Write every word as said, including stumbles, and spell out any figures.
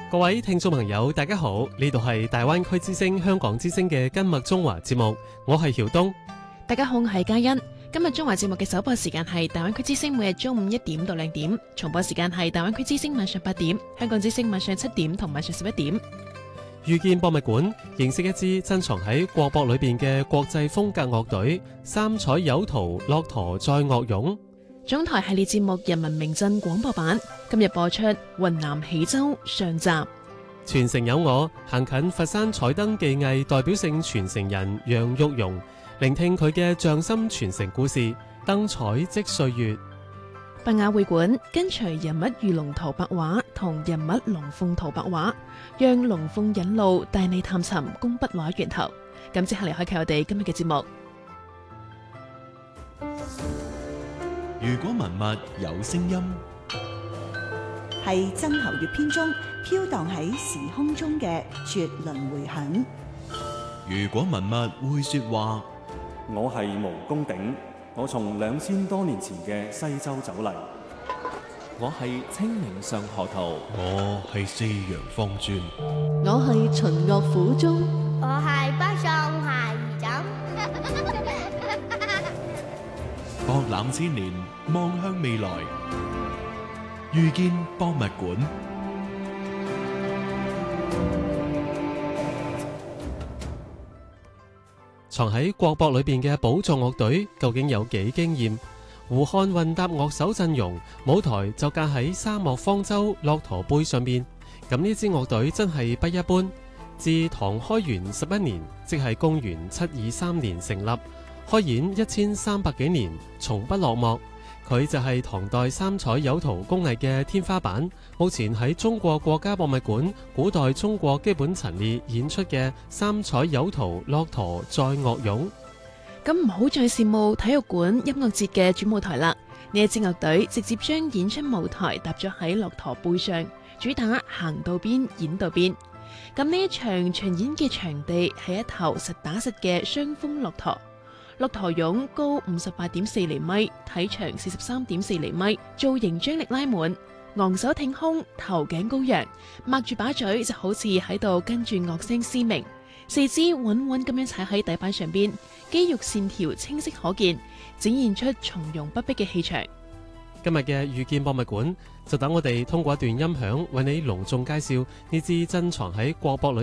各位聽眾朋友，大家好，呢度係大灣區之聲香港之聲嘅今麥中華節目，我係曉東。 大家好，我係嘉欣。今日中華節目嘅首播時間係大灣區之聲，每日中午一點到兩點；重播時間係大灣區之聲晚上八點、香港之聲晚上七點同晚上十一點。 遇見博物館，認識一支珍藏喺國博裏邊嘅國際風格樂隊三彩有圖駱駝載樂俑。 總台系列節目《人民名鎮》廣播版今日播出雲南喜洲上集。 傳承有我，行近佛山彩燈技藝代表性傳承人楊玉蓉，聆聽佢嘅匠心傳承故事，燈彩即歲月。 伯雅會館跟隨人物魚龍圖白畫同人物龍鳳圖白畫，讓龍鳳引路帶你探尋工筆畫源頭。咁即刻嚟開啟我哋今日嘅節目。 如果文物有聲音， 係曾侯乙編中飄蕩喺時空中嘅絕倫迴響。 如果文物會說話， 我係毛公鼎，我從兩千多年前嘅西周走嚟。 我係清明上河圖， 我係四陽方尊， 我係秦樂府中， 我係北宋孩兒枕。 博覽千年，望向未來，遇見博物館。 藏喺國博裏邊嘅寶藏樂隊究竟有幾驚豔？胡漢混搭樂手陣容，舞台就架喺沙漠方舟駱駝背上面。咁呢支樂隊真係不一般。自唐開元十一年，即係公元七二三年成立，開演一千三百幾年，從不落幕。佢就係唐代三彩有圖工藝嘅天花板，目前喺中國國家博物館古代中國基本陳列演出嘅三彩有圖駱駝載樂俑。 咁唔好再羨慕體育館音樂節嘅主舞台啦，呢一支樂隊直接將演出舞台搭咗喺駱駝背上，主打行到邊演到邊。咁呢一場巡演嘅場地係一頭實打實嘅雙峰駱駝。駱駝俑高五十八點四厘米，體長四十三點四厘米，造型張力拉滿，昂首挺胸，頭頸高揚，擘住把嘴就好似喺度跟住樂聲嘶鳴。四肢穩穩咁樣踩喺底板上邊，肌肉線條清晰可見，展現出從容不迫嘅氣場。 今日嘅遇見博物館就等我哋通過一段音響，為你隆重介紹呢支珍藏喺國博裏